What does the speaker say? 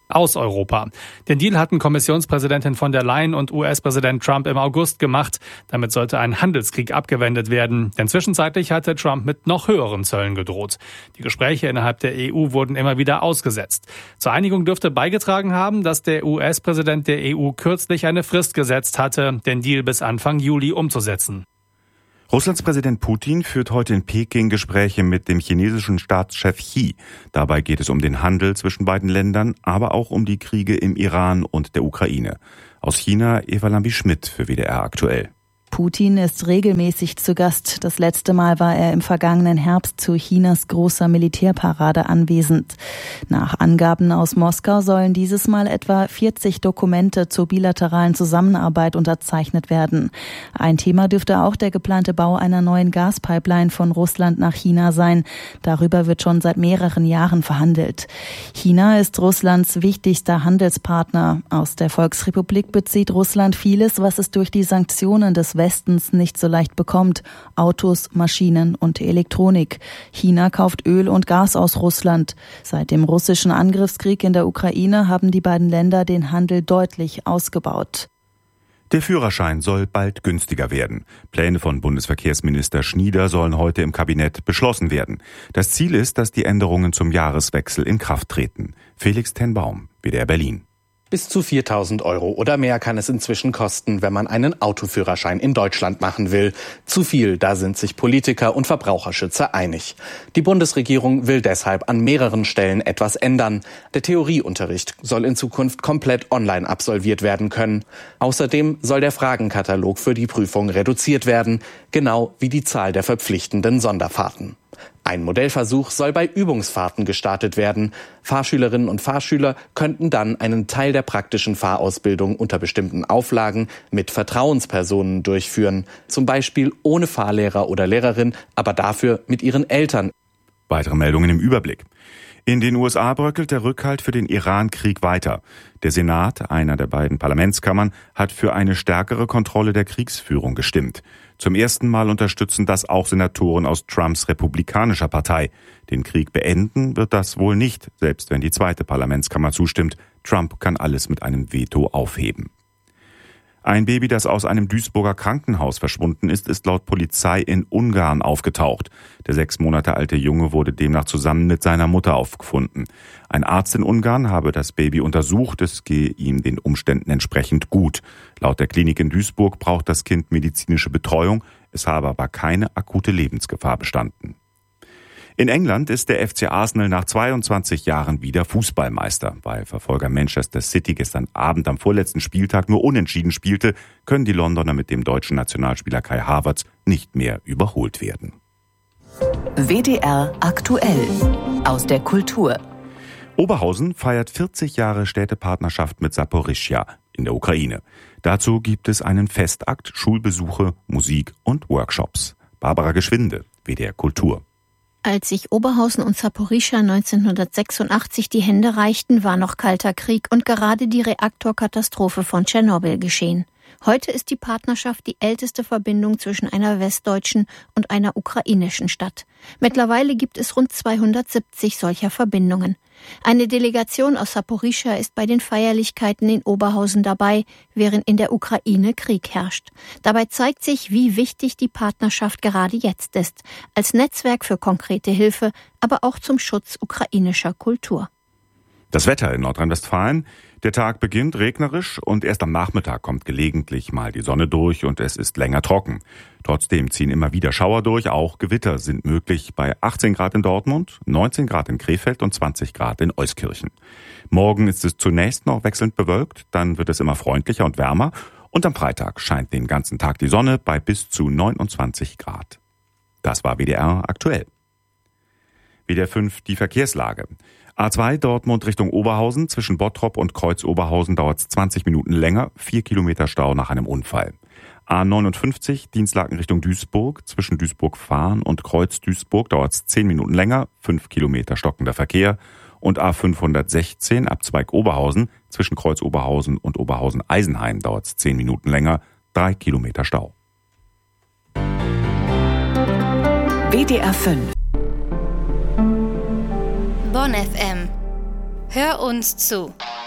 aus Europa. Den Deal hatten Kommissionspräsidentin von der Leyen und US-Präsident Trump im August gemacht. Damit sollte ein Handelskrieg abgewendet werden. Denn zwischenzeitlich hatte Trump mit noch höheren Zöllen gedroht. Die Gespräche innerhalb der EU wurden immer wieder ausgesetzt. Zur Einigung dürfte beigetragen haben, dass der US-Präsident der EU kürzlich eine Frist gesetzt hatte, den Deal bis Anfang Juli umzusetzen. Russlands Präsident Putin führt heute in Peking Gespräche mit dem chinesischen Staatschef Xi. Dabei geht es um den Handel zwischen beiden Ländern, aber auch um die Kriege im Iran und der Ukraine. Aus China Eva Lambi-Schmidt für WDR aktuell. Putin ist regelmäßig zu Gast. Das letzte Mal war er im vergangenen Herbst zu Chinas großer Militärparade anwesend. Nach Angaben aus Moskau sollen dieses Mal etwa 40 Dokumente zur bilateralen Zusammenarbeit unterzeichnet werden. Ein Thema dürfte auch der geplante Bau einer neuen Gaspipeline von Russland nach China sein. Darüber wird schon seit mehreren Jahren verhandelt. China ist Russlands wichtigster Handelspartner. Aus der Volksrepublik bezieht Russland vieles, was es durch die Sanktionen des Westens nicht so leicht bekommt. Autos, Maschinen und Elektronik. China kauft Öl und Gas aus Russland. Seit dem russischen Angriffskrieg in der Ukraine haben die beiden Länder den Handel deutlich ausgebaut. Der Führerschein soll bald günstiger werden. Pläne von Bundesverkehrsminister Schnieder sollen heute im Kabinett beschlossen werden. Das Ziel ist, dass die Änderungen zum Jahreswechsel in Kraft treten. Felix Tenbaum, WDR Berlin. Bis zu 4.000 € oder mehr kann es inzwischen kosten, wenn man einen Autoführerschein in Deutschland machen will. Zu viel, da sind sich Politiker und Verbraucherschützer einig. Die Bundesregierung will deshalb an mehreren Stellen etwas ändern. Der Theorieunterricht soll in Zukunft komplett online absolviert werden können. Außerdem soll der Fragenkatalog für die Prüfung reduziert werden, genau wie die Zahl der verpflichtenden Sonderfahrten. Ein Modellversuch soll bei Übungsfahrten gestartet werden. Fahrschülerinnen und Fahrschüler könnten dann einen Teil der praktischen Fahrausbildung unter bestimmten Auflagen mit Vertrauenspersonen durchführen. Zum Beispiel ohne Fahrlehrer oder Lehrerin, aber dafür mit ihren Eltern. Weitere Meldungen im Überblick. In den USA bröckelt der Rückhalt für den Iran-Krieg weiter. Der Senat, einer der beiden Parlamentskammern, hat für eine stärkere Kontrolle der Kriegsführung gestimmt. Zum ersten Mal unterstützen das auch Senatoren aus Trumps republikanischer Partei. Den Krieg beenden wird das wohl nicht, selbst wenn die zweite Parlamentskammer zustimmt. Trump kann alles mit einem Veto aufheben. Ein Baby, das aus einem Duisburger Krankenhaus verschwunden ist, ist laut Polizei in Ungarn aufgetaucht. Der 6 Monate alte Junge wurde demnach zusammen mit seiner Mutter aufgefunden. Ein Arzt in Ungarn habe das Baby untersucht, es gehe ihm den Umständen entsprechend gut. Laut der Klinik in Duisburg braucht das Kind medizinische Betreuung, es habe aber keine akute Lebensgefahr bestanden. In England ist der FC Arsenal nach 22 Jahren wieder Fußballmeister. Weil Verfolger Manchester City gestern Abend am vorletzten Spieltag nur unentschieden spielte, können die Londoner mit dem deutschen Nationalspieler Kai Havertz nicht mehr überholt werden. WDR aktuell aus der Kultur. Oberhausen feiert 40 Jahre Städtepartnerschaft mit Saporischschja in der Ukraine. Dazu gibt es einen Festakt, Schulbesuche, Musik und Workshops. Barbara Geschwinde, WDR Kultur. Als sich Oberhausen und Saporischschja 1986 die Hände reichten, war noch Kalter Krieg und gerade die Reaktorkatastrophe von Tschernobyl geschehen. Heute ist die Partnerschaft die älteste Verbindung zwischen einer westdeutschen und einer ukrainischen Stadt. Mittlerweile gibt es rund 270 solcher Verbindungen. Eine Delegation aus Saporischschja ist bei den Feierlichkeiten in Oberhausen dabei, während in der Ukraine Krieg herrscht. Dabei zeigt sich, wie wichtig die Partnerschaft gerade jetzt ist, als Netzwerk für konkrete Hilfe, aber auch zum Schutz ukrainischer Kultur. Das Wetter in Nordrhein-Westfalen. Der Tag beginnt regnerisch und erst am Nachmittag kommt gelegentlich mal die Sonne durch und es ist länger trocken. Trotzdem ziehen immer wieder Schauer durch, auch Gewitter sind möglich bei 18 Grad in Dortmund, 19 Grad in Krefeld und 20 Grad in Euskirchen. Morgen ist es zunächst noch wechselnd bewölkt, dann wird es immer freundlicher und wärmer und am Freitag scheint den ganzen Tag die Sonne bei bis zu 29 Grad. Das war WDR aktuell. WDR 5 die Verkehrslage. A2 Dortmund Richtung Oberhausen. Zwischen Bottrop und Kreuz Oberhausen dauert es 20 Minuten länger. 4 Kilometer Stau nach einem Unfall. A59 Dienstlaken Richtung Duisburg. Zwischen Duisburg-Fahren und Kreuz Duisburg dauert es 10 Minuten länger. 5 Kilometer stockender Verkehr. Und A516 Abzweig Oberhausen. Zwischen Kreuz Oberhausen und Oberhausen-Eisenheim dauert es 10 Minuten länger. 3 Kilometer Stau. WDR 5 Bonn FM. Hör uns zu.